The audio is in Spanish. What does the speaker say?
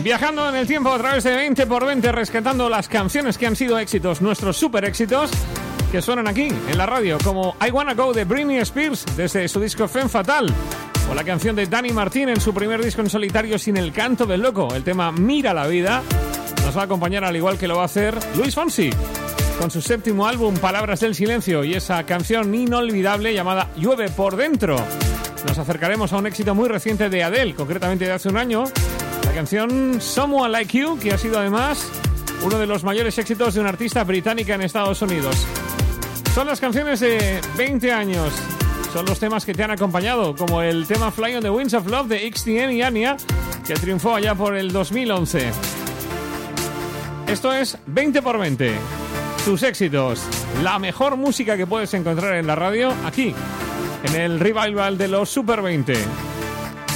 Viajando en el tiempo a través de 20x20, rescatando las canciones que han sido éxitos, nuestros super éxitos, que suenan aquí en la radio, como I Wanna Go de Britney Spears, desde su disco Femme Fatale, o la canción de Dani Martín en su primer disco en solitario, Sin el canto del loco. El tema Mira la vida nos va a acompañar, al igual que lo va a hacer Luis Fonsi, con su séptimo álbum Palabras del Silencio, y esa canción inolvidable llamada Llueve por dentro. Nos acercaremos a un éxito muy reciente de Adele, concretamente de hace un año, la canción Someone Like You, que ha sido además uno de los mayores éxitos de una artista británica en Estados Unidos. Son las canciones de 20 años, son los temas que te han acompañado, como el tema Fly on the Winds of Love de XTN y Anya, que triunfó allá por el 2011. Esto es 20x20, tus éxitos, la mejor música que puedes encontrar en la radio, aquí, en el revival de los Super 20.